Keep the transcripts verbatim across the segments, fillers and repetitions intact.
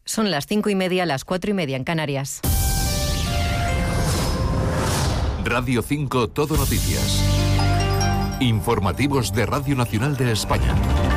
Son las cinco y media, las cuatro y media en Canarias. Radio cinco Todo Noticias. Informativos de Radio Nacional de España.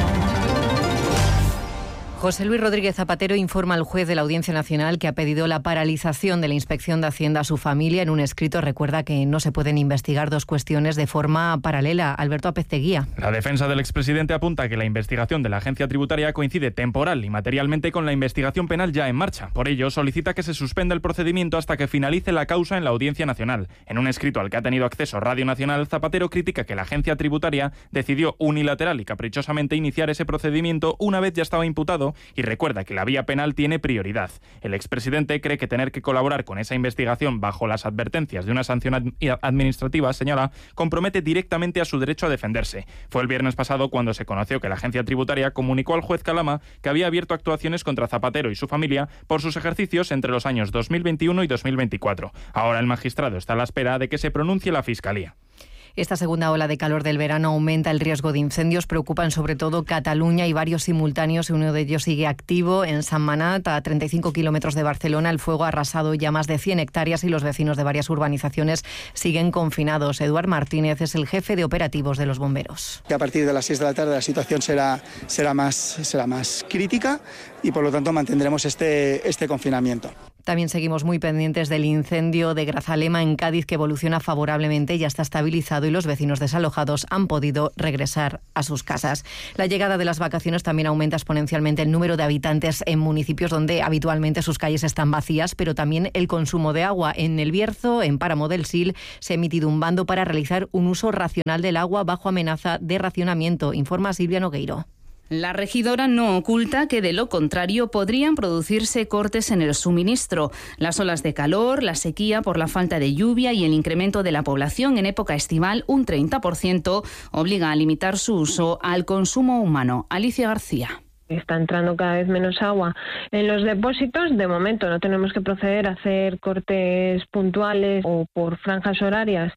José Luis Rodríguez Zapatero informa al juez de la Audiencia Nacional que ha pedido la paralización de la Inspección de Hacienda a su familia. En un escrito recuerda que no se pueden investigar dos cuestiones de forma paralela. Alberto Apezteguía. La defensa del expresidente apunta que la investigación de la agencia tributaria coincide temporal y materialmente con la investigación penal ya en marcha. Por ello, solicita que se suspenda el procedimiento hasta que finalice la causa en la Audiencia Nacional. En un escrito al que ha tenido acceso Radio Nacional, Zapatero critica que la agencia tributaria decidió unilateral y caprichosamente iniciar ese procedimiento una vez ya estaba imputado, y recuerda que la vía penal tiene prioridad. El expresidente cree que tener que colaborar con esa investigación bajo las advertencias de una sanción ad- administrativa, señala, compromete directamente a su derecho a defenderse. Fue el viernes pasado cuando se conoció que la agencia tributaria comunicó al juez Calama que había abierto actuaciones contra Zapatero y su familia por sus ejercicios entre los años dos mil veintiuno y dos mil veinticuatro. Ahora el magistrado está a la espera de que se pronuncie la Fiscalía. Esta segunda ola de calor del verano aumenta el riesgo de incendios. Preocupan sobre todo Cataluña y varios simultáneos. Uno de ellos sigue activo en Sant Manat, a treinta y cinco kilómetros de Barcelona. El fuego ha arrasado ya más de cien hectáreas y los vecinos de varias urbanizaciones siguen confinados. Eduard Martínez es el jefe de operativos de los bomberos. A partir de las seis de la tarde la situación será, será, más, será más crítica y por lo tanto mantendremos este, este confinamiento. También seguimos muy pendientes del incendio de Grazalema en Cádiz, que evoluciona favorablemente, ya está estabilizado y los vecinos desalojados han podido regresar a sus casas. La llegada de las vacaciones también aumenta exponencialmente el número de habitantes en municipios donde habitualmente sus calles están vacías, pero también el consumo de agua. En El Bierzo, en Páramo del Sil, se ha emitido un bando para realizar un uso racional del agua bajo amenaza de racionamiento, informa Silvia Nogueiro. La regidora no oculta que, de lo contrario, podrían producirse cortes en el suministro. Las olas de calor, la sequía por la falta de lluvia y el incremento de la población en época estival, un treinta por ciento, obliga a limitar su uso al consumo humano. Alicia García. Está entrando cada vez menos agua en los depósitos. De momento no tenemos que proceder a hacer cortes puntuales o por franjas horarias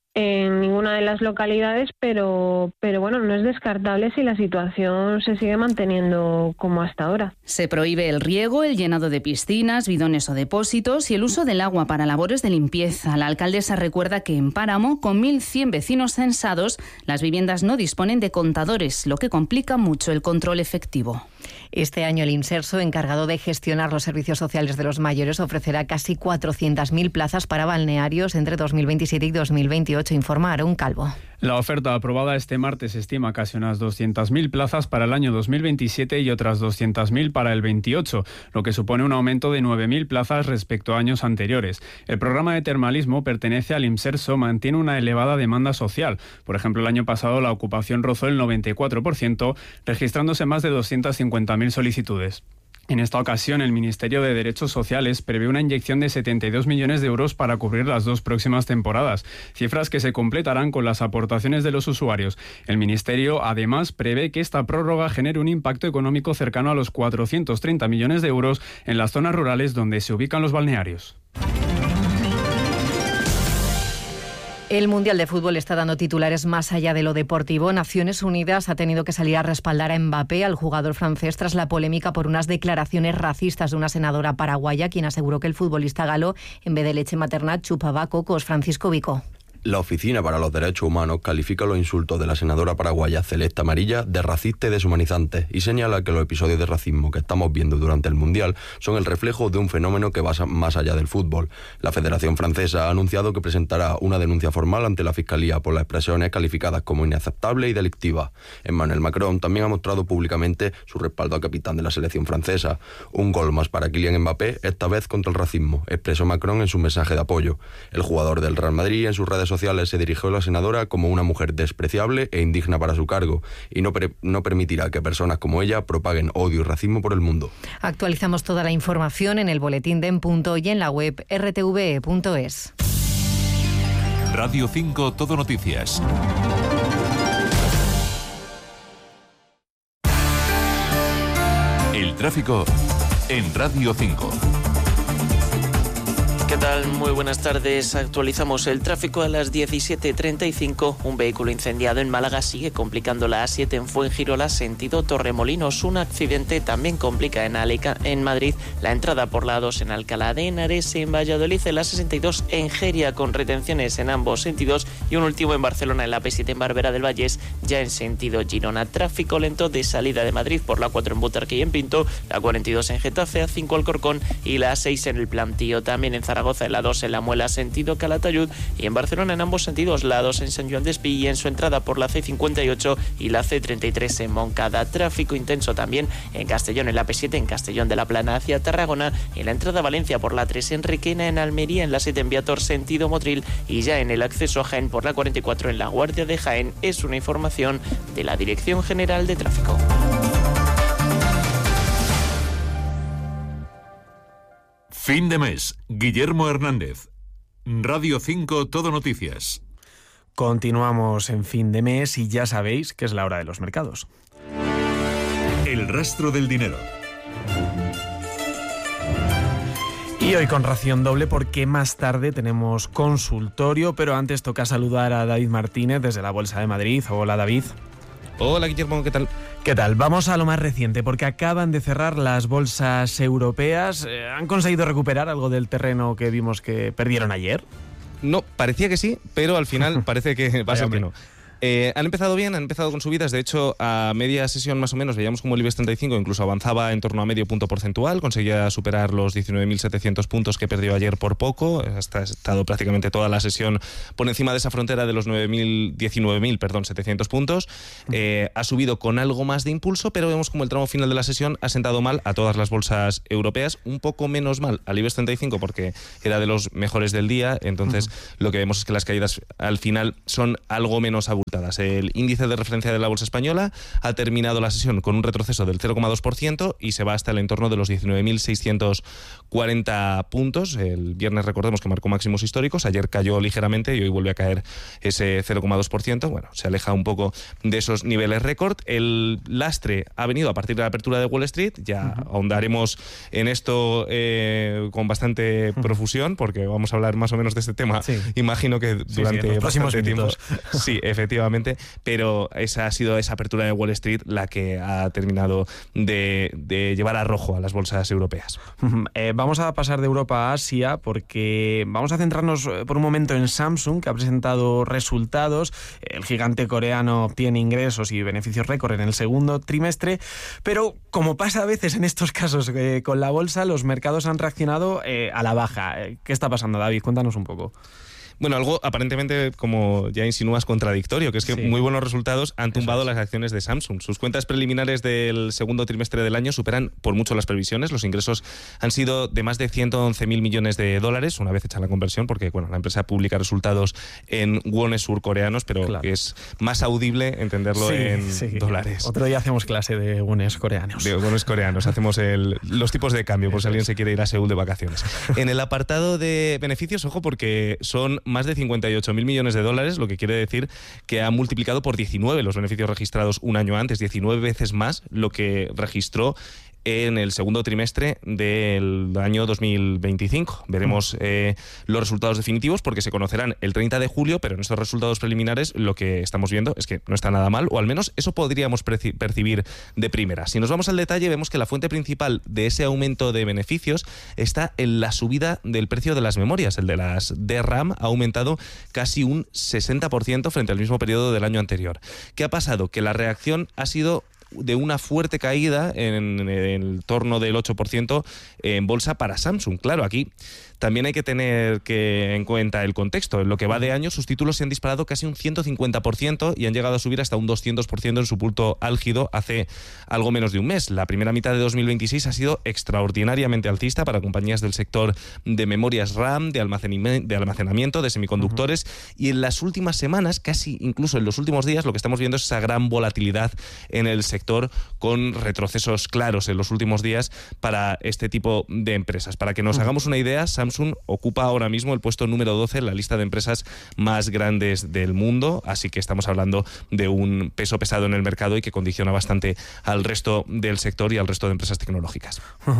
en ninguna de las localidades, pero, pero bueno, no es descartable si la situación se sigue manteniendo como hasta ahora. Se prohíbe el riego, el llenado de piscinas, bidones o depósitos y el uso del agua para labores de limpieza. La alcaldesa recuerda que en Páramo, con mil cien vecinos censados, las viviendas no disponen de contadores, lo que complica mucho el control efectivo. Este año el Inserso, encargado de gestionar los servicios sociales de los mayores, ofrecerá casi cuatrocientas mil plazas para balnearios entre dos mil veintisiete y dos mil veintiocho, informa Aarón Calvo. La oferta aprobada este martes estima casi unas doscientas mil plazas para el año dos mil veintisiete y otras doscientas mil para el veintiocho, lo que supone un aumento de nueve mil plazas respecto a años anteriores. El programa de termalismo pertenece al Inserso, mantiene una elevada demanda social. Por ejemplo, el año pasado la ocupación rozó el noventa y cuatro por ciento, registrándose más de doscientas cincuenta mil solicitudes. En esta ocasión, el Ministerio de Derechos Sociales prevé una inyección de setenta y dos millones de euros para cubrir las dos próximas temporadas, cifras que se completarán con las aportaciones de los usuarios. El Ministerio, además, prevé que esta prórroga genere un impacto económico cercano a los cuatrocientos treinta millones de euros en las zonas rurales donde se ubican los balnearios. El Mundial de Fútbol está dando titulares más allá de lo deportivo. Naciones Unidas ha tenido que salir a respaldar a Mbappé, al jugador francés, tras la polémica por unas declaraciones racistas de una senadora paraguaya, quien aseguró que el futbolista galo, en vez de leche materna, chupaba cocos. Francisco Vico. La Oficina para los Derechos Humanos califica los insultos de la senadora paraguaya Celeste Amarilla de racistas y deshumanizantes y señala que los episodios de racismo que estamos viendo durante el Mundial son el reflejo de un fenómeno que va más allá del fútbol. La Federación Francesa ha anunciado que presentará una denuncia formal ante la Fiscalía por las expresiones calificadas como inaceptables y delictivas. Emmanuel Macron también ha mostrado públicamente su respaldo al capitán de la selección francesa. Un gol más para Kylian Mbappé, esta vez contra el racismo, expresó Macron en su mensaje de apoyo. El jugador del Real Madrid en sus redes sociales sociales se dirigió a la senadora como una mujer despreciable e indigna para su cargo y no, pre- no permitirá que personas como ella propaguen odio y racismo por el mundo. Actualizamos toda la información en el boletín de En Punto y en la web erre te ve punto es. Radio cinco Todo Noticias. El tráfico en Radio cinco. ¿Qué tal? Muy buenas tardes. Actualizamos el tráfico a las diecisiete treinta y cinco. Un vehículo incendiado en Málaga sigue complicando la A siete en Fuengirola, sentido Torremolinos. Un accidente también complica en, Alica, en Madrid la entrada por la A dos en Alcalá de Henares, en Valladolid, en la sesenta y dos en Geria, con retenciones en ambos sentidos. Y un último en Barcelona, en la P siete en Barberá del Vallés, ya en sentido Girona. Tráfico lento de salida de Madrid por la cuatro en Butarque y en Pinto, la cuarenta y dos en Getafe, A cinco Alcorcón y la A seis en el Plantío. También en Zaragoza, en la dos en La Muela, sentido Calatayud, y en Barcelona en ambos sentidos, la dos en Sant Joan d'Espí y en su entrada por la C cincuenta y ocho y la C treinta y tres en Moncada. Tráfico intenso también en Castellón, en la P siete en Castellón de la Plana hacia Tarragona, en la entrada a Valencia por la tres en Requena, en Almería, en la siete en Viator, sentido Motril, y ya en el acceso a Jaén por la cuarenta y cuatro en La Guardia de Jaén. Es una información de la Dirección General de Tráfico. Fin de mes. Guillermo Hernández. Radio cinco Todo Noticias. Continuamos en fin de mes y ya sabéis que es la hora de los mercados. El rastro del dinero. Y hoy con ración doble porque más tarde tenemos consultorio, pero antes toca saludar a David Martínez desde la Bolsa de Madrid. Hola, David. Hola, Guillermo, ¿qué tal? ¿Qué tal? Vamos a lo más reciente, porque acaban de cerrar las bolsas europeas. Eh, ¿Han conseguido recuperar algo del terreno que vimos que perdieron ayer? No, parecía que sí, pero al final parece que va a ser que no. Eh, han empezado bien, han empezado con subidas. De hecho, a media sesión más o menos veíamos como el IBEX treinta y cinco incluso avanzaba en torno a medio punto porcentual, conseguía superar los diecinueve mil setecientos puntos que perdió ayer por poco. Hasta ha estado prácticamente toda la sesión por encima de esa frontera de los nueve mil, diecinueve mil, perdón, setecientos puntos. Eh, ha subido con algo más de impulso, pero vemos como el tramo final de la sesión ha sentado mal a todas las bolsas europeas, un poco menos mal al IBEX treinta y cinco porque era de los mejores del día. Entonces, uh-huh. lo que vemos es que las caídas al final son algo menos abultadas. El índice de referencia de la bolsa española ha terminado la sesión con un retroceso del cero coma dos por ciento y se va hasta el entorno de los diecinueve mil seiscientos cuarenta puntos. El viernes recordemos que marcó máximos históricos, ayer cayó ligeramente y hoy vuelve a caer ese cero coma dos por ciento. Bueno, se aleja un poco de esos niveles récord. El lastre ha venido a partir de la apertura de Wall Street, ya uh-huh. ahondaremos en esto eh, con bastante uh-huh. profusión porque vamos a hablar más o menos de este tema, sí. imagino que durante sí, sí, bastante tiempo. Sí, efectivamente. Pero esa ha sido esa apertura de Wall Street la que ha terminado de, de llevar a rojo a las bolsas europeas. Eh, vamos a pasar de Europa a Asia porque vamos a centrarnos por un momento en Samsung, que ha presentado resultados. El gigante coreano obtiene ingresos y beneficios récord en el segundo trimestre, pero como pasa a veces en estos casos eh, con la bolsa, los mercados han reaccionado eh, a la baja. ¿Qué está pasando, David? Cuéntanos un poco. Bueno, algo aparentemente, como ya insinúas, contradictorio, que es que sí. muy buenos resultados han tumbado es. las acciones de Samsung. Sus cuentas preliminares del segundo trimestre del año superan por mucho las previsiones. Los ingresos han sido de más de ciento once mil millones de dólares, una vez hecha la conversión, porque bueno, la empresa publica resultados en wones surcoreanos, pero claro. es más audible entenderlo sí, en sí. dólares. Otro día hacemos clase de wones coreanos. De wones coreanos. Hacemos el, los tipos de cambio, por si alguien se quiere ir a Seúl de vacaciones. En el apartado de beneficios, ojo, porque son más de cincuenta y ocho mil millones de dólares, lo que quiere decir que ha multiplicado por diecinueve los beneficios registrados un año antes, diecinueve veces más lo que registró en el segundo trimestre del año dos mil veinticinco. Veremos eh, los resultados definitivos porque se conocerán el treinta de julio, pero en estos resultados preliminares lo que estamos viendo es que no está nada mal, o al menos eso podríamos percibir de primera. Si nos vamos al detalle, vemos que la fuente principal de ese aumento de beneficios está en la subida del precio de las memorias. El de las D RAM ha aumentado casi un sesenta por ciento frente al mismo periodo del año anterior. ¿Qué ha pasado? Que la reacción ha sido de una fuerte caída en, en el torno del ocho por ciento en bolsa para Samsung. Claro, aquí también hay que tener que en cuenta el contexto. En lo que va de año, sus títulos se han disparado casi un ciento cincuenta por ciento y han llegado a subir hasta un doscientos por ciento en su punto álgido hace algo menos de un mes. La primera mitad de dos mil veintiséis ha sido extraordinariamente alcista para compañías del sector de memorias RAM, de almacenamiento, de, almacenamiento, de semiconductores, uh-huh. y en las últimas semanas, casi incluso en los últimos días, lo que estamos viendo es esa gran volatilidad en el sector. sector con retrocesos claros en los últimos días para este tipo de empresas. Para que nos hagamos una idea, Samsung ocupa ahora mismo el puesto número doce en la lista de empresas más grandes del mundo, así que estamos hablando de un peso pesado en el mercado y que condiciona bastante al resto del sector y al resto de empresas tecnológicas.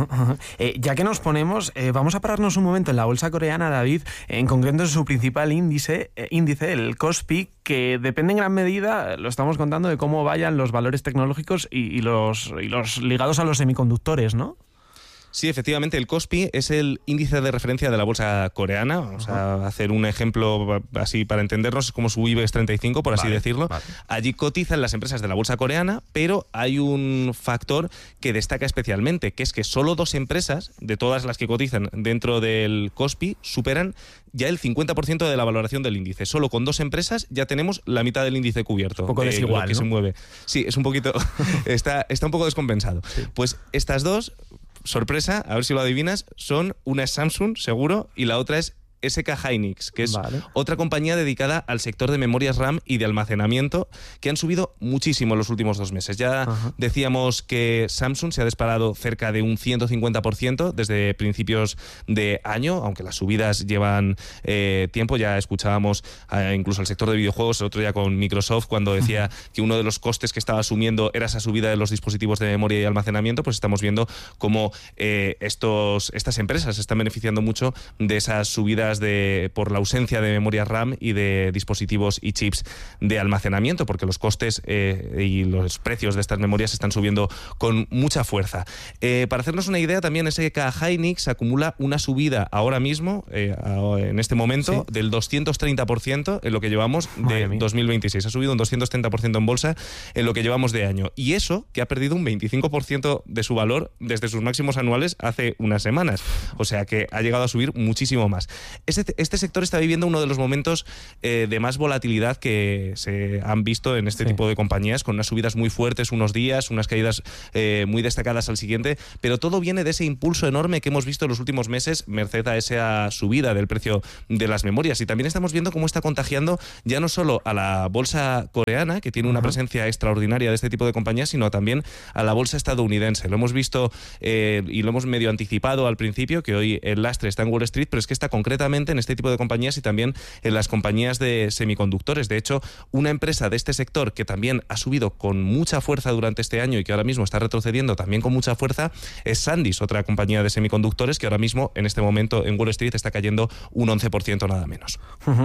eh, ya que nos ponemos, eh, vamos a pararnos un momento en la bolsa coreana, David, en concreto en su principal índice, eh, índice el Kospi, que depende en gran medida, lo estamos contando, de cómo vayan los valores tecnológicos y, y, los, y los ligados a los semiconductores, ¿no? Sí, efectivamente, el Kospi es el índice de referencia de la bolsa coreana. Vamos a hacer un ejemplo así para entendernos, es como su IBEX treinta y cinco, por así vale, decirlo. Vale. Allí cotizan las empresas de la bolsa coreana, pero hay un factor que destaca especialmente, que es que solo dos empresas, de todas las que cotizan dentro del Kospi, superan ya el cincuenta por ciento de la valoración del índice. Solo con dos empresas ya tenemos la mitad del índice cubierto. Un poco de desigual, lo que ¿no? se mueve. Sí, es un poquito... está, está un poco descompensado. Sí. Pues estas dos... sorpresa, a ver si lo adivinas, son una es Samsung, seguro, y la otra es S K Hynix, que es vale. otra compañía dedicada al sector de memorias RAM y de almacenamiento, que han subido muchísimo en los últimos dos meses. Ya Ajá. decíamos que Samsung se ha disparado cerca de un ciento cincuenta por ciento desde principios de año, aunque las subidas llevan eh, tiempo. Ya escuchábamos eh, incluso el sector de videojuegos el otro día con Microsoft, cuando decía que uno de los costes que estaba asumiendo era esa subida de los dispositivos de memoria y almacenamiento. Pues estamos viendo cómo eh, estos, estas empresas se están beneficiando mucho de esas subidas De, por la ausencia de memoria RAM y de dispositivos y chips de almacenamiento, porque los costes eh, y los precios de estas memorias están subiendo con mucha fuerza. Eh, para hacernos una idea, también S K Hynix acumula una subida ahora mismo, eh, en este momento, sí. del doscientos treinta por ciento en lo que llevamos de dos mil veintiséis. Ha subido un doscientos treinta por ciento en bolsa en lo que llevamos de año. Y eso que ha perdido un veinticinco por ciento de su valor desde sus máximos anuales hace unas semanas. O sea que ha llegado a subir muchísimo más. Este, este sector está viviendo uno de los momentos eh, de más volatilidad que se han visto en este sí. tipo de compañías, con unas subidas muy fuertes unos días, unas caídas eh, muy destacadas al siguiente, pero todo viene de ese impulso enorme que hemos visto en los últimos meses, merced a esa subida del precio de las memorias. Y también estamos viendo cómo está contagiando ya no solo a la bolsa coreana, que tiene una uh-huh. presencia extraordinaria de este tipo de compañías, sino también a la bolsa estadounidense. Lo hemos visto eh, y lo hemos medio anticipado al principio, que hoy el lastre está en Wall Street, pero es que está concretamente en este tipo de compañías y también en las compañías de semiconductores. De hecho, una empresa de este sector que también ha subido con mucha fuerza durante este año y que ahora mismo está retrocediendo también con mucha fuerza es SanDisk, otra compañía de semiconductores que ahora mismo en este momento en Wall Street está cayendo un once por ciento nada menos.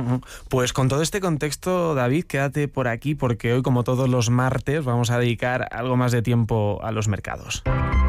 Pues con todo este contexto, David, quédate por aquí porque hoy, como todos los martes, vamos a dedicar algo más de tiempo a los mercados.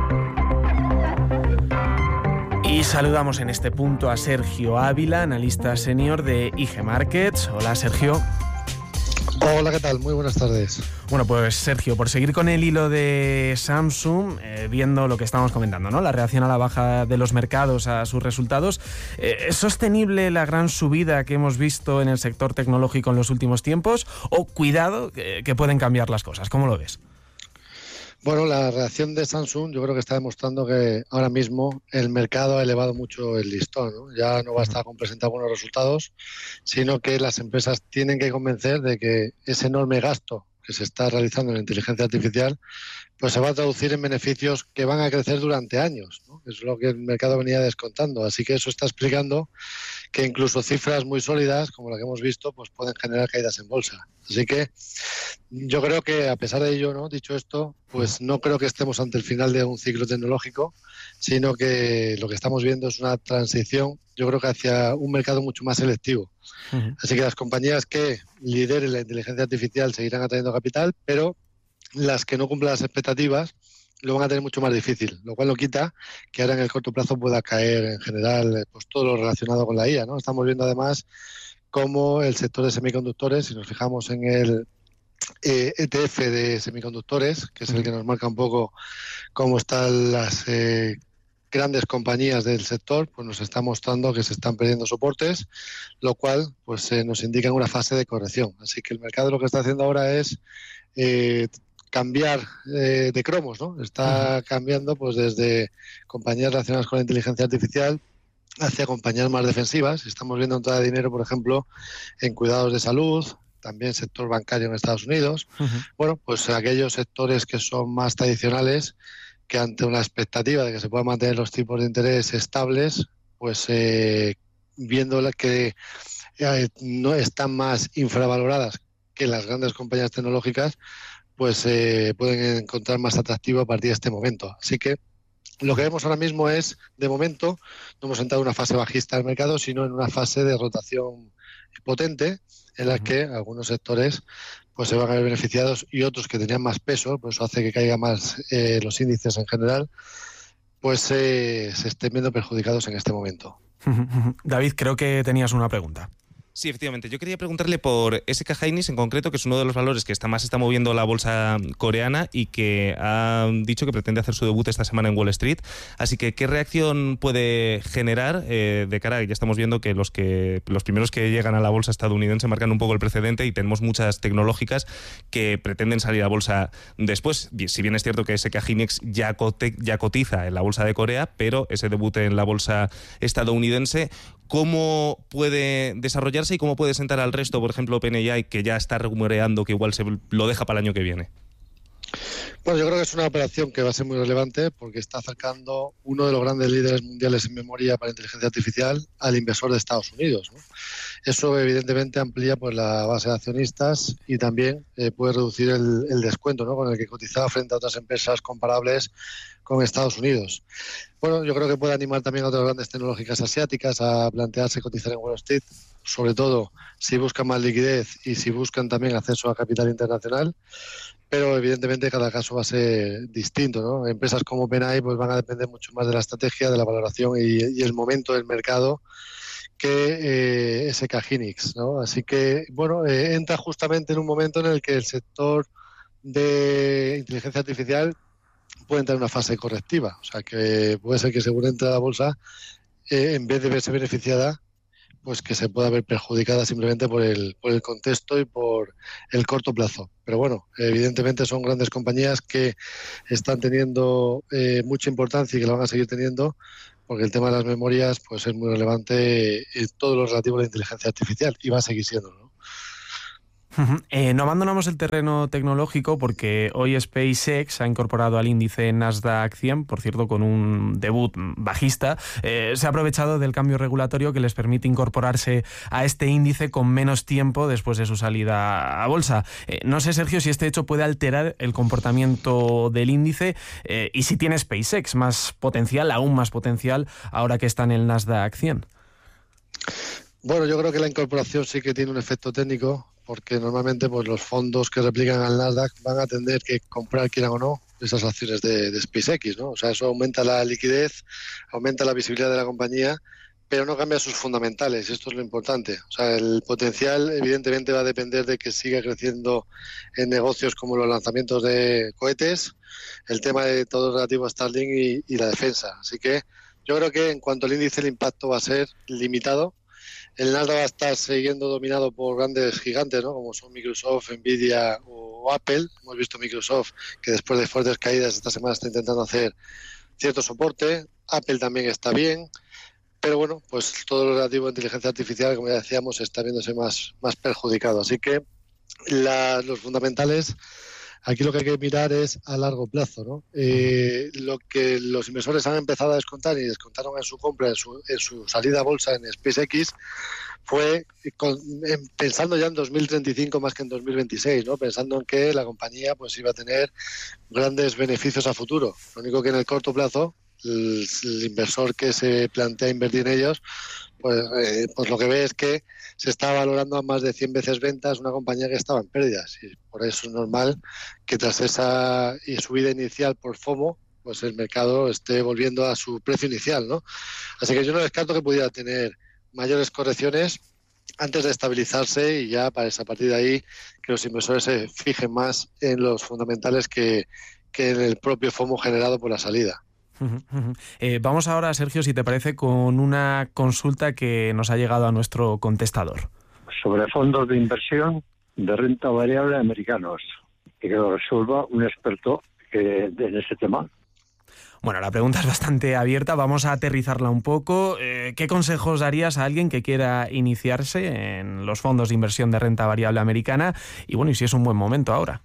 Y saludamos en este punto a Sergio Ávila, analista senior de I G Markets. Hola, Sergio. Hola, ¿qué tal? Muy buenas tardes. Bueno, pues Sergio, por seguir con el hilo de Samsung, eh, viendo lo que estábamos comentando, ¿no? La reacción a la baja de los mercados a sus resultados, eh, ¿es sostenible la gran subida que hemos visto en el sector tecnológico en los últimos tiempos? O cuidado, que, que pueden cambiar las cosas. ¿Cómo lo ves? Bueno, la reacción de Samsung yo creo que está demostrando que ahora mismo el mercado ha elevado mucho el listón, ¿no? Ya no basta con presentar buenos resultados, sino que las empresas tienen que convencer de que ese enorme gasto que se está realizando en la inteligencia artificial pues se va a traducir en beneficios que van a crecer durante años, ¿no? Es lo que el mercado venía descontando. Así que eso está explicando que incluso cifras muy sólidas, como la que hemos visto, pues pueden generar caídas en bolsa. Así que yo creo que, a pesar de ello, ¿no? Dicho esto, pues no creo que estemos ante el final de un ciclo tecnológico, sino que lo que estamos viendo es una transición, yo creo que hacia un mercado mucho más selectivo. Uh-huh. Así que las compañías que lideren la inteligencia artificial seguirán atrayendo capital, pero las que no cumplan las expectativas lo van a tener mucho más difícil, lo cual no quita que ahora en el corto plazo pueda caer en general pues todo lo relacionado con la I A, ¿no? Estamos viendo además cómo el sector de semiconductores, si nos fijamos en el eh, E T F de semiconductores, que es el que nos marca un poco cómo están las eh, grandes compañías del sector, pues nos está mostrando que se están perdiendo soportes, lo cual pues eh, nos indica una fase de corrección. Así que el mercado lo que está haciendo ahora es eh, cambiar eh, de cromos, ¿no? Está uh-huh. cambiando pues desde compañías relacionadas con la inteligencia artificial hacia compañías más defensivas. Estamos viendo entrada de dinero, por ejemplo, en cuidados de salud, también sector bancario en Estados Unidos. Uh-huh. Bueno, pues aquellos sectores que son más tradicionales, que ante una expectativa de que se puedan mantener los tipos de interés estables, pues eh, viendo que eh, no están más infravaloradas que las grandes compañías tecnológicas, pues eh, pueden encontrar más atractivo a partir de este momento. Así que lo que vemos ahora mismo es, de momento, no hemos entrado en una fase bajista del mercado, sino en una fase de rotación potente, en la que algunos sectores pues se van a ver beneficiados y otros que tenían más peso, pues eso hace que caigan más eh, los índices en general, pues eh, se estén viendo perjudicados en este momento. David, creo que tenías una pregunta. Sí, efectivamente. Yo quería preguntarle por S K Hynix en concreto, que es uno de los valores que está más está moviendo la bolsa coreana y que ha dicho que pretende hacer su debut esta semana en Wall Street. Así que, ¿qué reacción puede generar eh, de cara? Ya estamos viendo que los que los primeros que llegan a la bolsa estadounidense marcan un poco el precedente y tenemos muchas tecnológicas que pretenden salir a bolsa después. Si bien es cierto que S K Hynix ya, cote, ya cotiza en la bolsa de Corea, pero ese debut en la bolsa estadounidense, ¿cómo puede desarrollarse y cómo puede sentar al resto? Por ejemplo, OpenAI, que ya está rumoreando que igual se lo deja para el año que viene. Bueno, yo creo que es una operación que va a ser muy relevante porque está acercando uno de los grandes líderes mundiales en memoria para inteligencia artificial al inversor de Estados Unidos, ¿no? Eso evidentemente amplía pues la base de accionistas y también eh, puede reducir el, el descuento, ¿no?, con el que cotizaba frente a otras empresas comparables con Estados Unidos. Bueno, yo creo que puede animar también a otras grandes tecnológicas asiáticas a plantearse cotizar en Wall Street, sobre todo si buscan más liquidez y si buscan también acceso a capital internacional, pero evidentemente cada caso va a ser distinto, ¿no? Empresas como OpenAI pues van a depender mucho más de la estrategia, de la valoración y, y el momento del mercado que eh, S K Hynix, ¿no? Así que, bueno, eh, entra justamente en un momento en el que el sector de inteligencia artificial puede entrar en una fase correctiva. O sea, que puede ser que según entra a la bolsa, eh, en vez de verse beneficiada, pues que se pueda ver perjudicada simplemente por el, por el contexto y por el corto plazo. Pero bueno, evidentemente son grandes compañías que están teniendo eh, mucha importancia y que la van a seguir teniendo, porque el tema de las memorias pues es muy relevante en todo lo relativo a la inteligencia artificial y va a seguir siendo, ¿no? Uh-huh. Eh, no abandonamos el terreno tecnológico porque hoy SpaceX ha incorporado al índice Nasdaq cien, por cierto con un debut bajista. Eh, se ha aprovechado del cambio regulatorio que les permite incorporarse a este índice con menos tiempo después de su salida a bolsa. Eh, no sé, Sergio, si este hecho puede alterar el comportamiento del índice eh, y si tiene SpaceX más potencial, aún más potencial, ahora que está en el Nasdaq cien. Bueno, yo creo que la incorporación sí que tiene un efecto técnico, porque normalmente pues los fondos que replican al Nasdaq van a tener que comprar, quieran o no, esas acciones de, de SpaceX, ¿no? O sea, eso aumenta la liquidez, aumenta la visibilidad de la compañía, pero no cambia sus fundamentales, y esto es lo importante. O sea, el potencial evidentemente va a depender de que siga creciendo en negocios como los lanzamientos de cohetes, el tema de todo relativo a Starlink y, y la defensa. Así que yo creo que en cuanto al índice el impacto va a ser limitado. El Nasdaq va a estar siguiendo dominado por grandes gigantes, ¿no?, como son Microsoft, Nvidia o Apple. Hemos visto Microsoft que después de fuertes caídas esta semana está intentando hacer cierto soporte. Apple también está bien, pero bueno, pues todo lo relativo a inteligencia artificial, como ya decíamos, está viéndose más, más perjudicado. Así que la, los fundamentales, aquí lo que hay que mirar es a largo plazo, ¿no? Eh, lo que los inversores han empezado a descontar y descontaron en su compra, en su, en su salida a bolsa en SpaceX, fue con, en, pensando ya en dos mil treinta y cinco más que en dos mil veintiséis, ¿no? Pensando en que la compañía pues iba a tener grandes beneficios a futuro. Lo único que en el corto plazo, el, el inversor que se plantea invertir en ellos, pues, eh, pues lo que ve es que se está valorando a más de cien veces ventas una compañía que estaba en pérdidas, y por eso es normal que tras esa subida inicial por FOMO, pues el mercado esté volviendo a su precio inicial, ¿no? Así que yo no descarto que pudiera tener mayores correcciones antes de estabilizarse y ya para esa partir de ahí que los inversores se fijen más en los fundamentales que, que en el propio FOMO generado por la salida. Uh-huh, uh-huh. Eh, vamos ahora, Sergio, si te parece, con una consulta que nos ha llegado a nuestro contestador. Sobre fondos de inversión de renta variable americanos, y que lo resuelva un experto que, en ese tema. Bueno, la pregunta es bastante abierta, vamos a aterrizarla un poco. Eh, ¿Qué consejos darías a alguien que quiera iniciarse en los fondos de inversión de renta variable americana? Y bueno, y si es un buen momento ahora.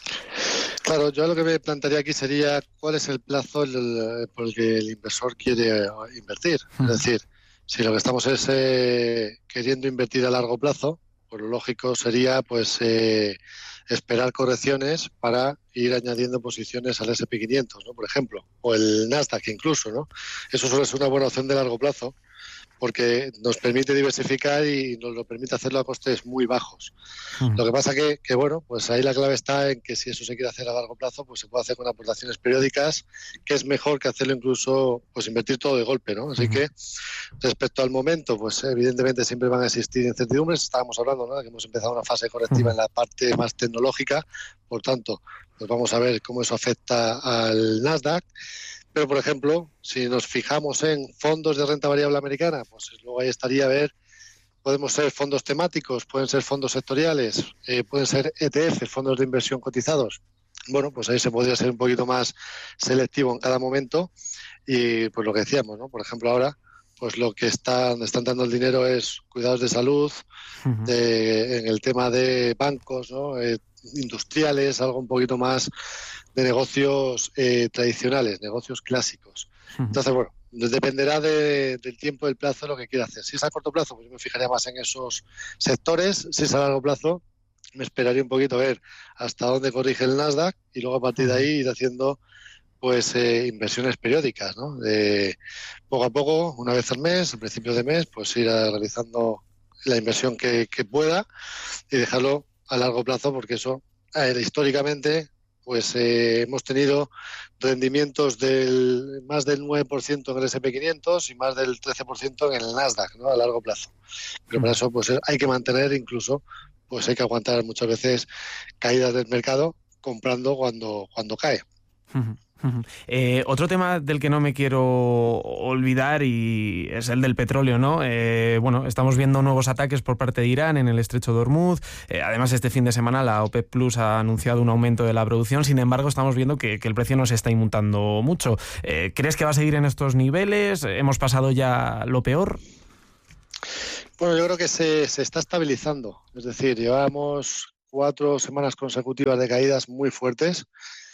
Claro, yo lo que me plantearía aquí sería cuál es el plazo el, por el que el inversor quiere invertir. Es decir, si lo que estamos es eh, queriendo invertir a largo plazo, pues lo lógico sería pues eh, esperar correcciones para ir añadiendo posiciones al ese and pe quinientos, ¿no? Por ejemplo, o el Nasdaq incluso, ¿no? Eso suele ser una buena opción de largo plazo, porque nos permite diversificar y nos lo permite hacerlo a costes muy bajos. Uh-huh. Lo que pasa que, que, bueno, pues ahí la clave está en que si eso se quiere hacer a largo plazo, pues se puede hacer con aportaciones periódicas, que es mejor que hacerlo incluso, pues invertir todo de golpe, ¿no? Así uh-huh. que, respecto al momento, pues evidentemente siempre van a existir incertidumbres. Estábamos hablando, ¿no?, de que hemos empezado una fase correctiva uh-huh. en la parte más tecnológica, por tanto, pues vamos a ver cómo eso afecta al Nasdaq. Pero, por ejemplo, si nos fijamos en fondos de renta variable americana, pues luego ahí estaría a ver, podemos ser fondos temáticos, pueden ser fondos sectoriales, eh, pueden ser E T F, fondos de inversión cotizados. Bueno, pues ahí se podría ser un poquito más selectivo en cada momento y pues lo que decíamos, ¿no? Por ejemplo, ahora, pues lo que están, están dando el dinero es cuidados de salud, uh-huh. de, en el tema de bancos, ¿no? Eh, industriales, algo un poquito más de negocios eh, tradicionales, negocios clásicos. Uh-huh. Entonces, bueno, dependerá de, del tiempo, del plazo, lo que quiera hacer. Si es a corto plazo, pues yo me fijaría más en esos sectores. Si es a largo plazo, me esperaría un poquito a ver hasta dónde corrige el Nasdaq y luego a partir de ahí ir haciendo pues eh, inversiones periódicas, ¿no? De poco a poco, una vez al mes, al principio de mes, pues ir a, realizando la inversión que, que pueda y dejarlo a largo plazo, porque eso eh, históricamente pues eh, hemos tenido rendimientos del más del nueve por ciento en el ese and pe quinientos y más del trece por ciento en el Nasdaq, ¿no?, a largo plazo. Pero para eso pues hay que mantener, incluso pues hay que aguantar muchas veces caídas del mercado comprando cuando, cuando cae. Uh-huh. Eh, otro tema del que no me quiero olvidar y es el del petróleo, ¿no? Eh, bueno, estamos viendo nuevos ataques por parte de Irán en el estrecho de Hormuz. Eh, además, este fin de semana la OPEP Plus ha anunciado un aumento de la producción. Sin embargo, estamos viendo que, que el precio no se está inmutando mucho. Eh, ¿Crees que va a seguir en estos niveles? ¿Hemos pasado ya lo peor? Bueno, yo creo que se, se está estabilizando. Es decir, llevamos cuatro semanas consecutivas de caídas muy fuertes.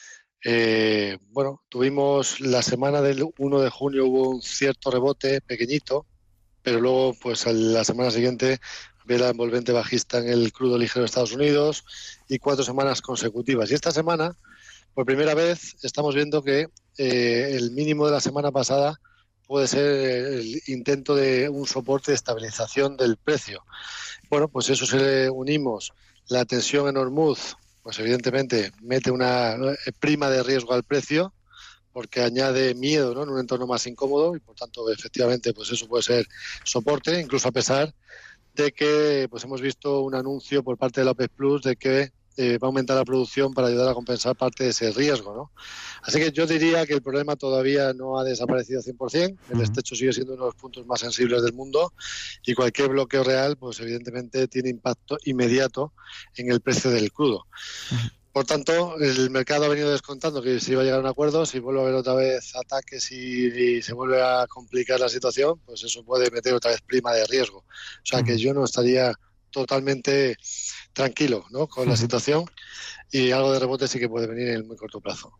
Eh, bueno, tuvimos la semana del uno de junio, hubo un cierto rebote pequeñito, pero luego pues la semana siguiente vela envolvente bajista en el crudo ligero de Estados Unidos y cuatro semanas consecutivas. Y esta semana, por primera vez, estamos viendo que eh, el mínimo de la semana pasada puede ser el intento de un soporte de estabilización del precio. Bueno, pues eso se le unimos la tensión en Hormuz, pues evidentemente mete una prima de riesgo al precio porque añade miedo, ¿no?, en un entorno más incómodo y por tanto efectivamente pues eso puede ser soporte, incluso a pesar de que pues hemos visto un anuncio por parte de la OPEP Plus de que eh, va a aumentar la producción para ayudar a compensar parte de ese riesgo, ¿no? Así que yo diría que el problema todavía no ha desaparecido cien por ciento, el estrecho sigue siendo uno de los puntos más sensibles del mundo y cualquier bloqueo real pues evidentemente tiene impacto inmediato en el precio del crudo. Por tanto, el mercado ha venido descontando que si va a llegar a un acuerdo, si vuelve a haber otra vez ataques y, y se vuelve a complicar la situación, pues eso puede meter otra vez prima de riesgo. O sea que yo no estaría totalmente tranquilo, ¿no?, con la situación y algo de rebote sí que puede venir en el muy corto plazo.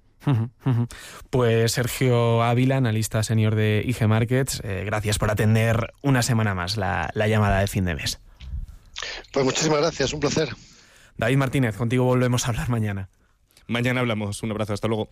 Pues Sergio Ávila, analista senior de I G Markets, eh, gracias por atender una semana más la, la llamada de fin de mes. Pues muchísimas gracias, un placer. David Martínez, contigo volvemos a hablar mañana. Mañana hablamos, un abrazo, hasta luego.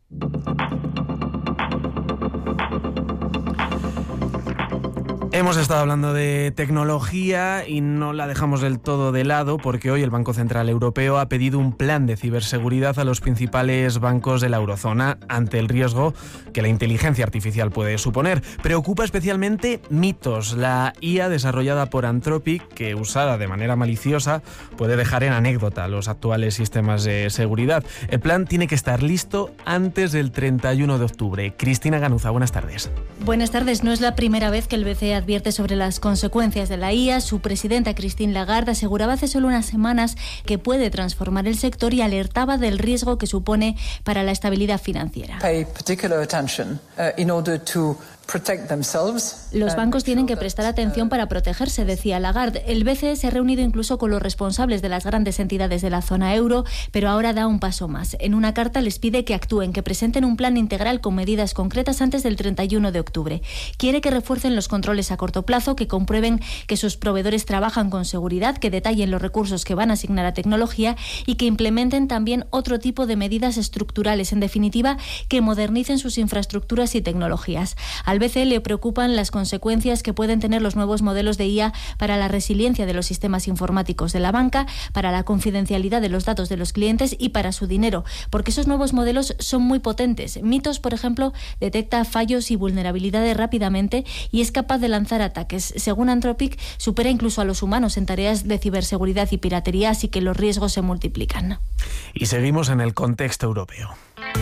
Hemos estado hablando de tecnología y no la dejamos del todo de lado porque hoy el Banco Central Europeo ha pedido un plan de ciberseguridad a los principales bancos de la eurozona ante el riesgo que la inteligencia artificial puede suponer. Preocupa especialmente Mythos, la I A desarrollada por Anthropic que, usada de manera maliciosa, puede dejar en anécdota los actuales sistemas de seguridad. El plan tiene que estar listo antes del treinta y uno de octubre. Cristina Ganuza, buenas tardes. Buenas tardes. No es la primera vez que el B C E advierte advierte sobre las consecuencias de la I A. Su presidenta, Christine Lagarde, aseguraba hace solo unas semanas que puede transformar el sector y alertaba del riesgo que supone para la estabilidad financiera. Pay particular attention uh, in order to Los bancos tienen que prestar atención para protegerse, decía Lagarde. El B C E se ha reunido incluso con los responsables de las grandes entidades de la zona euro, pero ahora da un paso más. En una carta les pide que actúen, que presenten un plan integral con medidas concretas antes del treinta y uno de octubre. Quiere que refuercen los controles a corto plazo, que comprueben que sus proveedores trabajan con seguridad, que detallen los recursos que van a asignar a tecnología y que implementen también otro tipo de medidas estructurales. En definitiva, que modernicen sus infraestructuras y tecnologías. Al B C E le preocupan las consecuencias que pueden tener los nuevos modelos de I A para la resiliencia de los sistemas informáticos de la banca, para la confidencialidad de los datos de los clientes y para su dinero, porque esos nuevos modelos son muy potentes. Mitos, por ejemplo, detecta fallos y vulnerabilidades rápidamente y es capaz de lanzar ataques. Según Anthropic, supera incluso a los humanos en tareas de ciberseguridad y piratería, así que los riesgos se multiplican. Y seguimos en el contexto europeo.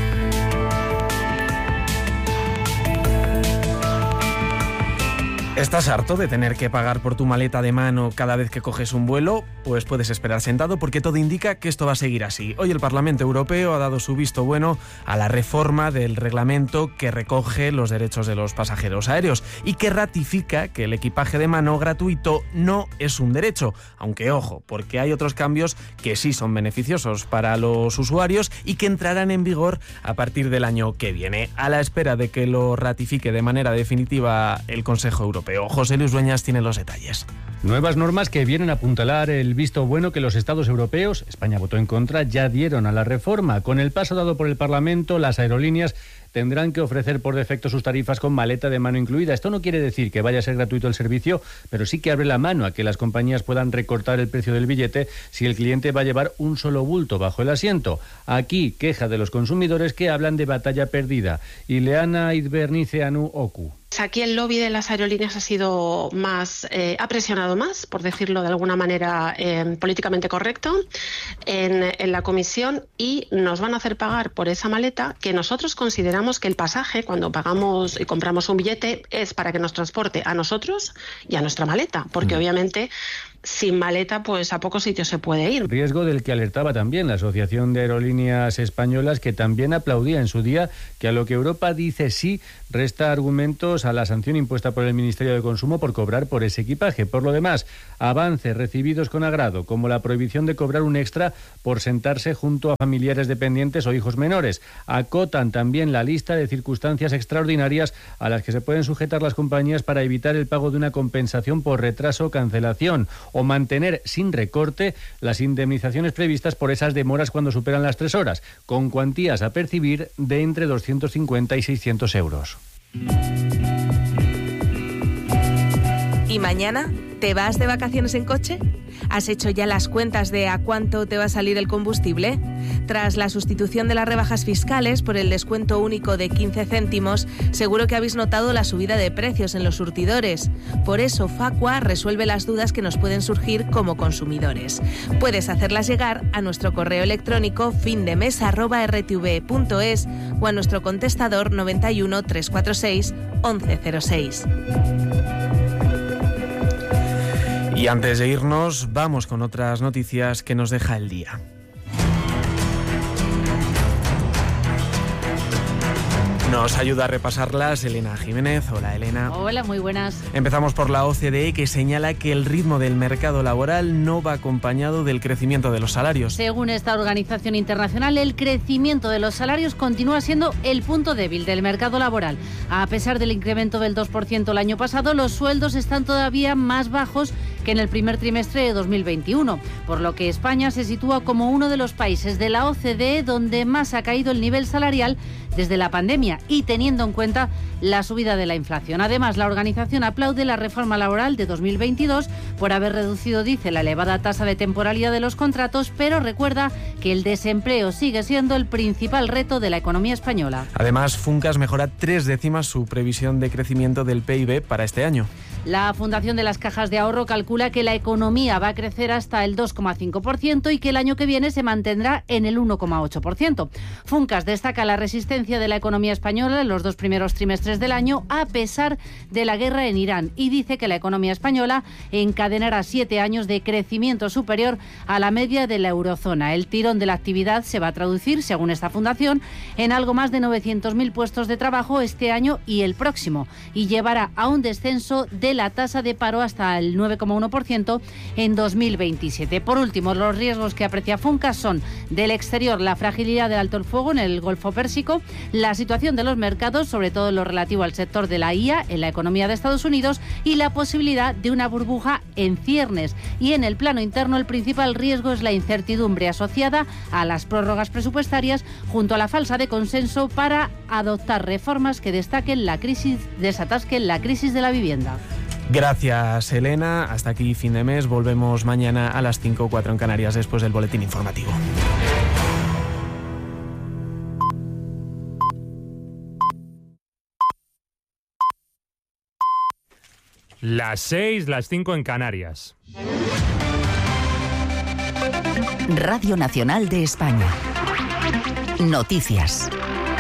¿Estás harto de tener que pagar por tu maleta de mano cada vez que coges un vuelo? Pues puedes esperar sentado porque todo indica que esto va a seguir así. Hoy el Parlamento Europeo ha dado su visto bueno a la reforma del reglamento que recoge los derechos de los pasajeros aéreos y que ratifica que el equipaje de mano gratuito no es un derecho. Aunque ojo, porque hay otros cambios que sí son beneficiosos para los usuarios y que entrarán en vigor a partir del año que viene, a la espera de que lo ratifique de manera definitiva el Consejo Europeo. José Luis Dueñas tiene los detalles. Nuevas normas que vienen a apuntalar el visto bueno que los Estados europeos, España votó en contra, ya dieron a la reforma. Con el paso dado por el Parlamento, las aerolíneas tendrán que ofrecer por defecto sus tarifas con maleta de mano incluida. Esto no quiere decir que vaya a ser gratuito el servicio, pero sí que abre la mano a que las compañías puedan recortar el precio del billete si el cliente va a llevar un solo bulto bajo el asiento. Aquí, queja de los consumidores que hablan de batalla perdida. Ileana Izberniceanu Oku. Aquí el lobby de las aerolíneas ha sido más, eh, ha presionado más, por decirlo de alguna manera eh, políticamente correcto, en, en la comisión y nos van a hacer pagar por esa maleta que nosotros consideramos que el pasaje, cuando pagamos y compramos un billete, es para que nos transporte a nosotros y a nuestra maleta, porque mm. obviamente sin maleta pues a pocos sitios se puede ir. Riesgo del que alertaba también la Asociación de Aerolíneas Españolas, que también aplaudía en su día que a lo que Europa dice sí, resta argumentos a la sanción impuesta por el Ministerio de Consumo por cobrar por ese equipaje. Por lo demás, avances recibidos con agrado, como la prohibición de cobrar un extra por sentarse junto a familiares dependientes o hijos menores. Acotan también la lista de circunstancias extraordinarias a las que se pueden sujetar las compañías para evitar el pago de una compensación por retraso o cancelación, o mantener sin recorte las indemnizaciones previstas por esas demoras cuando superan las tres horas, con cuantías a percibir de entre doscientos cincuenta y seiscientos euros. ¿Y mañana? ¿Te vas de vacaciones en coche? ¿Has hecho ya las cuentas de a cuánto te va a salir el combustible? Tras la sustitución de las rebajas fiscales por el descuento único de quince céntimos, seguro que habéis notado la subida de precios en los surtidores. Por eso Facua resuelve las dudas que nos pueden surgir como consumidores. Puedes hacerlas llegar a nuestro correo electrónico findemes arroba r t v punto es o a nuestro contestador noventa y uno, trescientos cuarenta y seis, once cero seis. Y antes de irnos, vamos con otras noticias que nos deja el día. Nos ayuda a repasarlas Elena Jiménez. Hola, Elena. Hola, muy buenas. Empezamos por la O C D E, que señala que el ritmo del mercado laboral no va acompañado del crecimiento de los salarios. Según esta organización internacional, el crecimiento de los salarios continúa siendo el punto débil del mercado laboral. A pesar del incremento del dos por ciento el año pasado, los sueldos están todavía más bajos que en el primer trimestre de dos mil veintiuno, por lo que España se sitúa como uno de los países de la O C D E donde más ha caído el nivel salarial desde la pandemia y teniendo en cuenta la subida de la inflación. Además, la organización aplaude la reforma laboral de dos mil veintidós por haber reducido, dice, la elevada tasa de temporalidad de los contratos, pero recuerda que el desempleo sigue siendo el principal reto de la economía española. Además, Funcas mejora tres décimas su previsión de crecimiento del P I B para este año. La Fundación de las Cajas de Ahorro calcula que la economía va a crecer hasta el dos coma cinco por ciento y que el año que viene se mantendrá en el uno coma ocho por ciento. Funcas destaca la resistencia resiliencia de la economía española en los dos primeros trimestres del año, a pesar de la guerra en Irán, y dice que la economía española encadenará siete años de crecimiento superior a la media de la eurozona. El tirón de la actividad se va a traducir, según esta fundación, en algo más de novecientos mil puestos de trabajo este año y el próximo, y llevará a un descenso de la tasa de paro hasta el nueve coma uno por ciento en dos mil veintisiete. Por último, los riesgos que aprecia Funcas son del exterior la fragilidad del alto el fuego en el Golfo Pérsico, la situación de los mercados, sobre todo en lo relativo al sector de la I A en la economía de Estados Unidos, y la posibilidad de una burbuja en ciernes. Y en el plano interno, el principal riesgo es la incertidumbre asociada a las prórrogas presupuestarias junto a la falta de consenso para adoptar reformas que destaquen la crisis, desatasquen la crisis de la vivienda. Gracias, Elena. Hasta aquí fin de mes. Volvemos mañana a las cinco o cuatro en Canarias después del boletín informativo. Las seis, las cinco en Canarias. Radio Nacional de España. Noticias.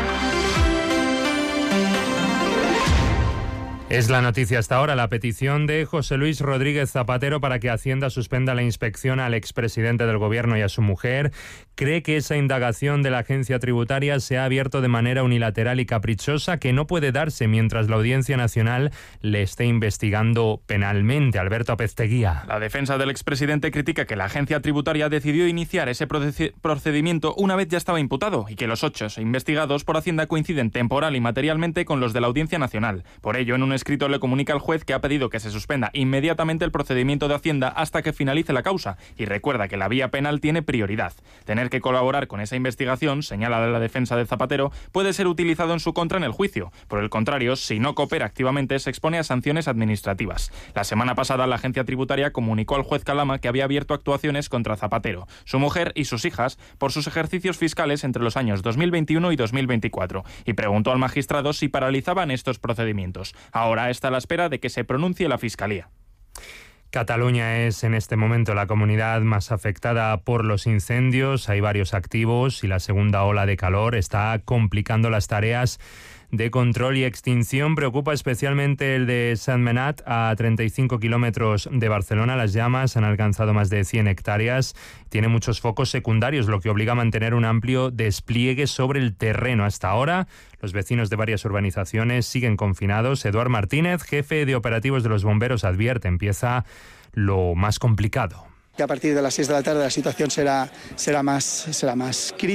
Es la noticia hasta ahora, la petición de José Luis Rodríguez Zapatero para que Hacienda suspenda la inspección al expresidente del Gobierno y a su mujer. Cree que esa indagación de la agencia tributaria se ha abierto de manera unilateral y caprichosa, que no puede darse mientras la Audiencia Nacional le esté investigando penalmente. Alberto Apezteguía. La defensa del expresidente critica que la agencia tributaria decidió iniciar ese procedimiento una vez ya estaba imputado y que los hechos investigados por Hacienda coinciden temporal y materialmente con los de la Audiencia Nacional. Por ello, en un escrito le comunica al juez que ha pedido que se suspenda inmediatamente el procedimiento de Hacienda hasta que finalice la causa, y recuerda que la vía penal tiene prioridad. Tener que colaborar con esa investigación, señala la defensa de Zapatero, puede ser utilizado en su contra en el juicio. Por el contrario, si no coopera activamente, se expone a sanciones administrativas. La semana pasada, la agencia tributaria comunicó al juez Calama que había abierto actuaciones contra Zapatero, su mujer y sus hijas por sus ejercicios fiscales entre los años dos mil veintiuno y dos mil veinticuatro, y preguntó al magistrado si paralizaban estos procedimientos. Ahora está a la espera de que se pronuncie la Fiscalía. Cataluña es en este momento la comunidad más afectada por los incendios. Hay varios activos y la segunda ola de calor está complicando las tareas de control y extinción. Preocupa especialmente el de Sentmenat, a treinta y cinco kilómetros de Barcelona. Las llamas han alcanzado más de cien hectáreas. Tiene muchos focos secundarios, lo que obliga a mantener un amplio despliegue sobre el terreno. Hasta ahora, los vecinos de varias urbanizaciones siguen confinados. Eduard Martínez, jefe de operativos de los bomberos, advierte, empieza lo más complicado. Que a partir de las seis de la tarde la situación será, será más, será más crítica.